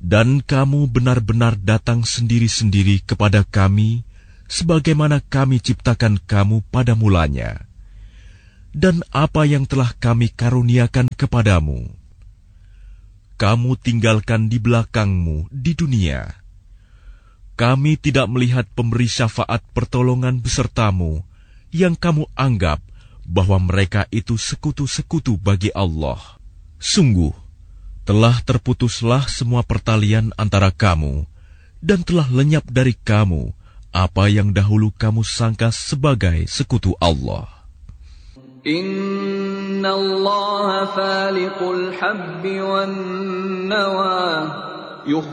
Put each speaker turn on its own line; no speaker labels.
Dan kamu benar-benar datang sendiri-sendiri kepada kami, sebagaimana kami ciptakan kamu pada mulanya. Dan apa yang telah kami karuniakan kepadamu, kamu tinggalkan di belakangmu di dunia. Kami tidak melihat pemberi syafaat pertolongan besertamu, yang kamu anggap bahwa mereka itu sekutu-sekutu bagi Allah. Sungguh, telah terputuslah semua pertalian antara kamu, dan telah lenyap dari kamu apa yang dahulu kamu sangka sebagai sekutu Allah.
Inna Allah faliqul habbi wan nawa